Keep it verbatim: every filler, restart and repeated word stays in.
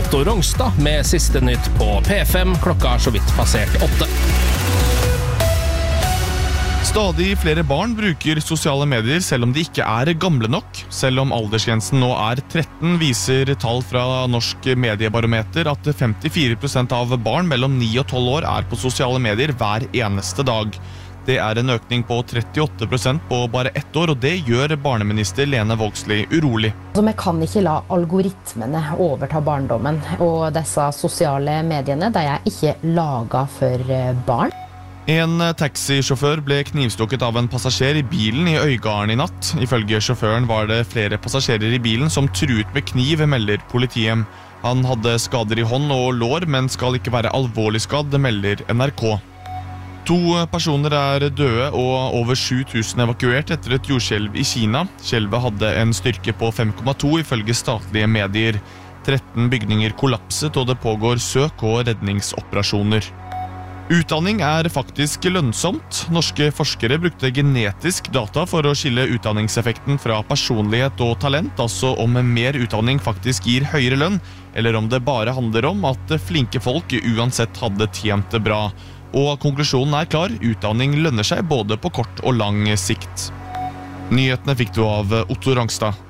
Otto Rongstad med siste nytt på P fem, klokka er så vidt passert åtte. Stadig flere barn bruker sosiale medier selv om de ikke er gamle nok. Selv om aldersgrensen nå er tretten, viser tall fra Norsk Mediebarometer at femtifire prosent av barn mellom ni og tolv år er på sosiale medier hver eneste dag. Det er en økning på trettiåtte prosent på bare ett år, og det gjør barneminister Lene Vågslid urolig. Så vi kan ikke la algoritmene overta barndommen, og disse sosiale mediene, de er ikke laget for barn. En taxisjåfør ble knivstukket av en passasjer i bilen i Øygarden i natt. Ifølge sjåføren var det flere passasjerer i bilen som truet med kniv, melder politiet. Han hadde skader i hånd og lår, men skal ikke være alvorlig skadd, melder N R K. To personer er døde og over sju tusen evakuert etter et jordskjelv i Kina. Skjelvet hadde en styrke på fem komma to ifølge statlige medier. tretten bygninger kollapset, og det pågår søk- og redningsoperasjoner. Utdanning er faktisk lønnsomt. Norske forskere brukte genetisk data for å skille utdanningseffekten fra personlighet og talent, altså om mer utdanning faktisk gir høyere lønn, eller om det bare handler om at flinke folk uansett hadde tjent det bra. Og konklusjonen er klar, utdanning lønner seg både på kort og lang sikt. Nyhetene fikk du av Otto Rongstad.